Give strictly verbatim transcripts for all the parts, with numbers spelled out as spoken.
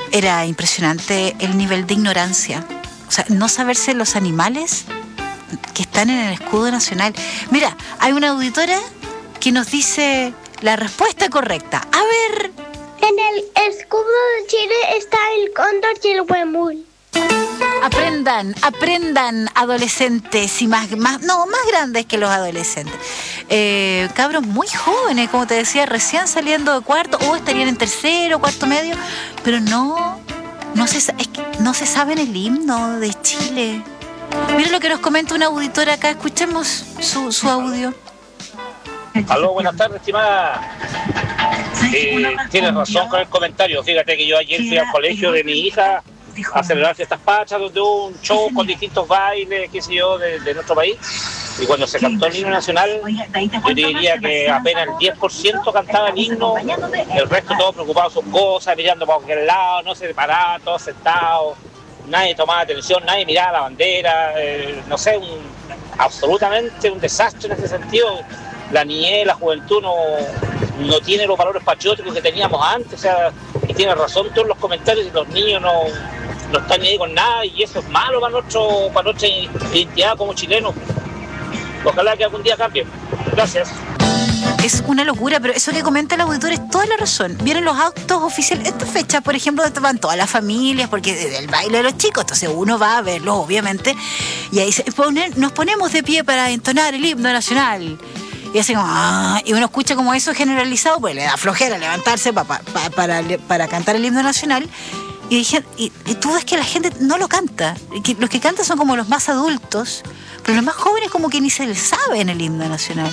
era impresionante el nivel de ignorancia. O sea, no saberse los animales que están en el escudo nacional. Mira, hay una auditora que nos dice la respuesta correcta. A ver. En el escudo de Chile está el cóndor y el huemul. Aprendan, aprendan, adolescentes y más, más, no, más grandes que los adolescentes. Eh, cabros muy jóvenes, como te decía, recién saliendo de cuarto, o estarían en tercero, cuarto medio, pero no, no se, es que no se saben el himno de Chile. Mira lo que nos comenta una auditora acá, escuchemos su, su audio. Aló, buenas tardes, estimada. Eh, tienes razón con el comentario. Fíjate que yo ayer fui al colegio de mi hija a celebrar fiestas patrias, donde hubo un show con distintos bailes, qué sé yo, de, de nuestro país. Y cuando se cantó el himno nacional, yo diría que apenas el diez por ciento cantaba el himno, el resto todos preocupados sus cosas, mirando para cualquier lado, no se paraban, todos sentados, nadie tomaba atención, nadie miraba la bandera, eh, no sé, un, absolutamente un desastre en ese sentido. La niñez, la juventud no, no tiene los valores patrióticos que teníamos antes, o sea, y tiene razón todos los comentarios, y los niños no, no están ni ahí con nada, y eso es malo para, nuestro, para nuestra identidad como chilenos. Ojalá que algún día cambie. Gracias. Es una locura, pero eso que comenta el auditor es toda la razón. Vienen los actos oficiales. Esta fecha, por ejemplo, van todas las familias, porque el baile de los chicos, entonces uno va a verlos, obviamente, y ahí se ponen, nos ponemos de pie para entonar el himno nacional. Y así como, ah, y uno escucha como eso generalizado, pues le da flojera levantarse pa, pa, pa, para, para cantar el himno nacional. Y, dije, y, y tú ves que la gente no lo canta. Que los que cantan son como los más adultos, pero los más jóvenes como que ni se les sabe en el himno nacional.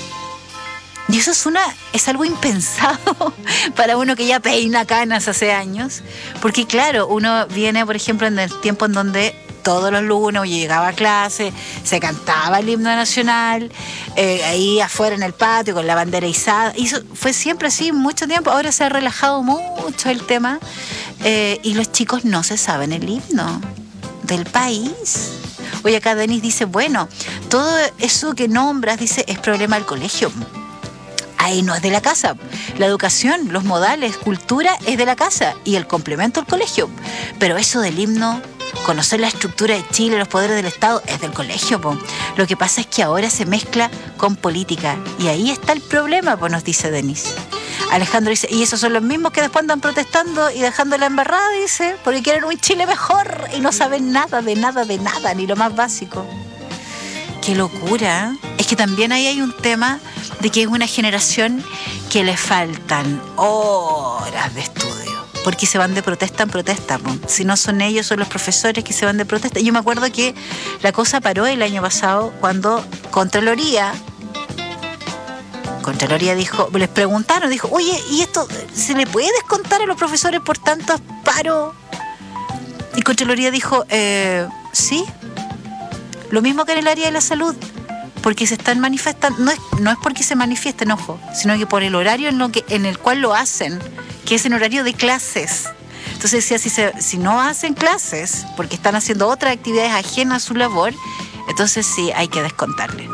Y eso es, una, es algo impensado para uno que ya peina canas hace años. Porque claro, uno viene, por ejemplo, en el tiempo en donde todos los lunes llegaba a clase, se cantaba el himno nacional, eh, ahí afuera en el patio con la bandera izada. Y eso fue siempre así, mucho tiempo. Ahora se ha relajado mucho el tema, eh, y los chicos no se saben el himno del país. Oye, acá Denis dice, bueno, todo eso que nombras, dice, es problema del colegio. Ahí no es de la casa. La educación, los modales, cultura es de la casa y el complemento del colegio. Pero eso del himno, conocer la estructura de Chile, los poderes del Estado, es del colegio, po. Lo que pasa es que ahora se mezcla con política. Y ahí está el problema, pues, nos dice Denis. Alejandro dice, y esos son los mismos que después andan protestando y dejando la embarrada, dice, porque quieren un Chile mejor y no saben nada, de nada, de nada, ni lo más básico. Qué locura. Es que también ahí hay un tema de que es una generación que le faltan horas de estudio, porque se van de protesta en protesta, po. Si no son ellos, son los profesores que se van de protesta. Yo me acuerdo que la cosa paró el año pasado cuando Contraloría Contraloría dijo, les preguntaron, dijo, oye, ¿y esto se le puede descontar a los profesores por tantos paros? Y Contraloría dijo, eh, sí, lo mismo que en el área de la salud, porque se están manifestando, no es, no es porque se manifiesten, ojo, sino que por el horario en, lo que, en el cual lo hacen, que es en horario de clases. Entonces decía, si, se, si no hacen clases, porque están haciendo otras actividades ajenas a su labor, entonces sí hay que descontarle.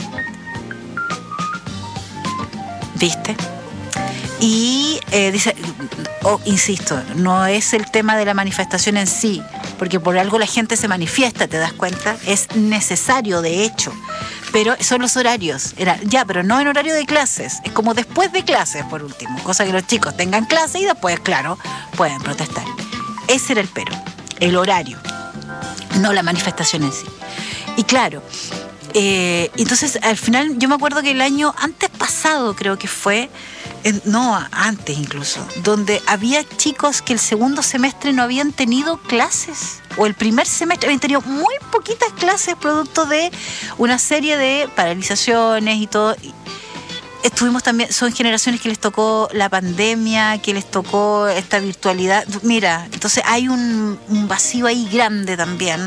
¿Viste? Y eh, dice, oh, insisto, no es el tema de la manifestación en sí, porque por algo la gente se manifiesta, ¿te das cuenta? Es necesario, de hecho, pero son los horarios. Era, ya, pero no en horario de clases, es como después de clases, por último, cosa que los chicos tengan clase y después, claro, pueden protestar. Ese era el pero, el horario, no la manifestación en sí. Y claro, Eh, entonces al final yo me acuerdo que el año antes pasado creo que fue, eh, no, antes incluso, donde había chicos que el segundo semestre no habían tenido clases, o el primer semestre habían tenido muy poquitas clases producto de una serie de paralizaciones y todo. Estuvimos también, son generaciones que les tocó la pandemia, que les tocó esta virtualidad. Mira, entonces hay un, un vacío ahí grande también.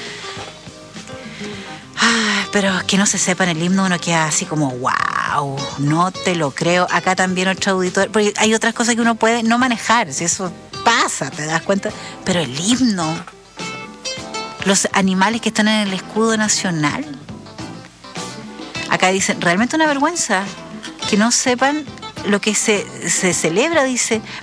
Ah, pero que no se sepa en el himno, uno queda así como, wow, no te lo creo. Acá también otro auditor, porque hay otras cosas que uno puede no manejar, si eso pasa, te das cuenta. Pero el himno, los animales que están en el escudo nacional. Acá dicen, realmente una vergüenza que no sepan lo que se, se celebra, dice.